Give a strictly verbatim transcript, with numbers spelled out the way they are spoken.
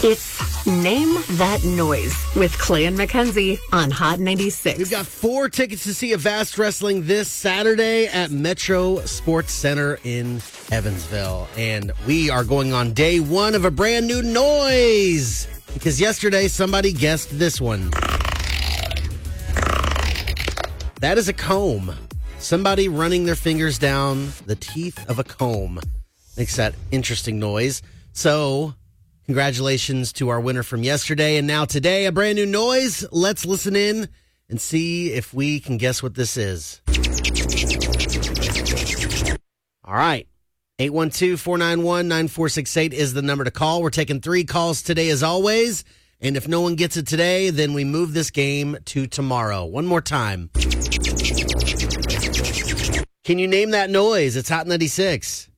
It's Name That Noise with Clay and Mackenzie on Hot ninety-six. We've got four tickets to see Avast Wrestling this Saturday at Metro Sports Center in Evansville. And we are going on day one of a brand new noise because yesterday somebody guessed this one. That is a comb. Somebody running their fingers down the teeth of a comb makes that interesting noise. So, congratulations to our winner from yesterday. And now today, a brand new noise. Let's listen in and see if we can guess what this is. All right. eight one two, four nine one, nine four six eight is the number to call. We're taking three calls today as always. And if no one gets it today, then we move this game to tomorrow. One more time. Can you name that noise? It's Hot ninety-six.